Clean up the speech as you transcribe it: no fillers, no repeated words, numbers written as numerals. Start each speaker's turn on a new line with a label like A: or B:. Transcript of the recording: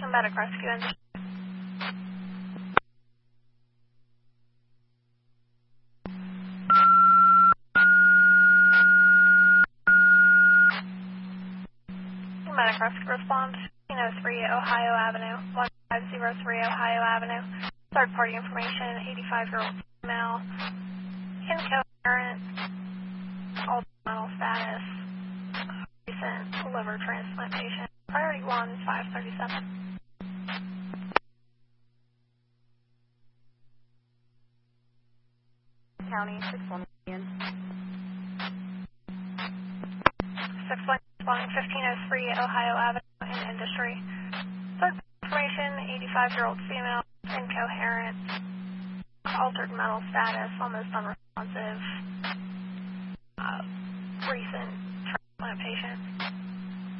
A: Medic rescue engine. Medic rescue response. 1503 Ohio Avenue, 1503 Ohio Avenue. Third party information, 85-year-old female. Incoherent. Altered mental status. Recent liver transplantation. Priority 1, 537.
B: County, 6-1 million.
A: 6-1 responding 1503 Ohio Avenue in Industry. Third information, 85-year-old female, incoherent, altered mental status, almost unresponsive, recent transplant patient.